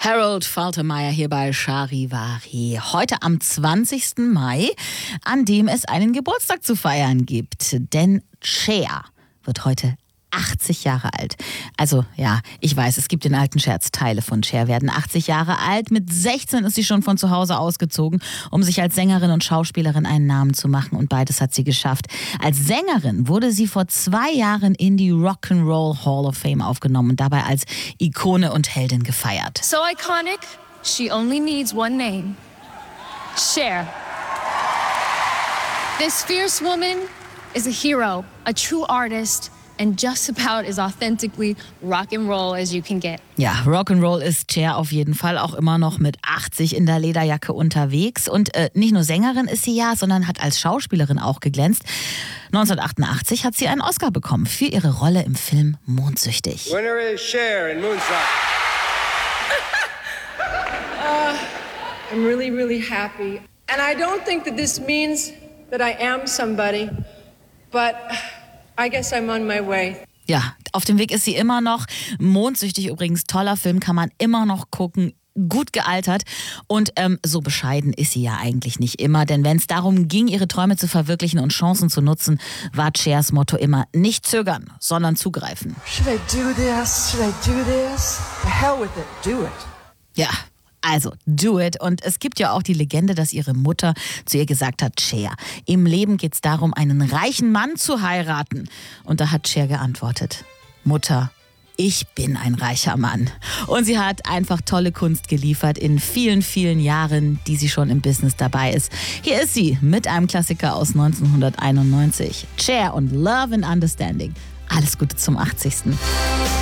Harold Faltermeyer hier bei Charivari. Heute am 20. Mai, an dem es einen Geburtstag zu feiern gibt. Denn Cher wird heute 80 Jahre alt. Also ja, ich weiß, es gibt den alten Scherz, Teile von Cher werden 80 Jahre alt. Mit 16 ist sie schon von zu Hause ausgezogen, um sich als Sängerin und Schauspielerin einen Namen zu machen. Und beides hat sie geschafft. Als Sängerin wurde sie vor 2 Jahren in die Rock'n'Roll Hall of Fame aufgenommen und dabei als Ikone und Heldin gefeiert. So iconic, she only needs one name. Cher. This fierce woman is a hero, a true artist, and just about as authentically rock and roll as you can get. Ja, Rock'n'Roll ist Cher auf jeden Fall, auch immer noch mit 80 in der Lederjacke unterwegs. Und nicht nur Sängerin ist sie ja, sondern hat als Schauspielerin auch geglänzt. 1988 hat sie einen Oscar bekommen für ihre Rolle im Film Mondsüchtig. Winner is Cher in Moonstruck. I'm really, really happy. And I don't think that this means that I am somebody, but I guess I'm on my way. Ja, auf dem Weg ist sie immer noch. Mondsüchtig übrigens, toller Film, kann man immer noch gucken. Gut gealtert. Und so bescheiden ist sie ja eigentlich nicht immer. Denn wenn es darum ging, ihre Träume zu verwirklichen und Chancen zu nutzen, war Chers Motto immer nicht zögern, sondern zugreifen. Should I do this? Should I do this? The hell with it. Do it. Ja. Also, do it. Und es gibt ja auch die Legende, dass ihre Mutter zu ihr gesagt hat, Cher, im Leben geht es darum, einen reichen Mann zu heiraten. Und da hat Cher geantwortet, Mutter, ich bin ein reicher Mann. Und sie hat einfach tolle Kunst geliefert in vielen, vielen Jahren, die sie schon im Business dabei ist. Hier ist sie mit einem Klassiker aus 1991. Cher und Love and Understanding. Alles Gute zum 80.